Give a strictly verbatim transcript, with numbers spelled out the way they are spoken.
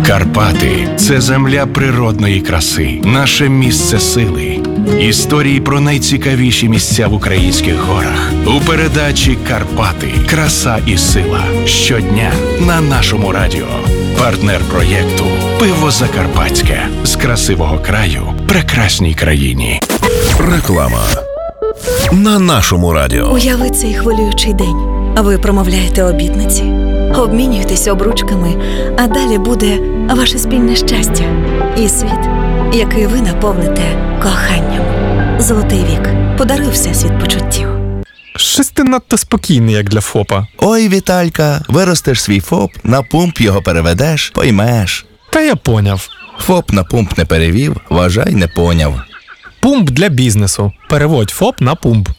Карпати – це земля природної краси, наше місце сили. Історії про найцікавіші місця в українських горах. У передачі «Карпати. Краса і сила». Щодня на нашому радіо. Партнер проєкту «Пиво Закарпатське». З красивого краю прекрасній країні. Реклама на нашому радіо. Уяви цей хвилюючий день. Ви промовляєте обітниці, обмінюєтеся обручками, а далі буде ваше спільне щастя і світ, який ви наповните коханням. Золотий вік. Подаруй всесвіт почуттів. Щось ти надто спокійний, як для ФОПа. Ой, Віталька, виростеш свій ФОП, на пумп його переведеш, поймеш. Та я поняв. ФОП на пумп не перевів, вважай, не поняв. Пумп для бізнесу. Переводь ФОП на пумп.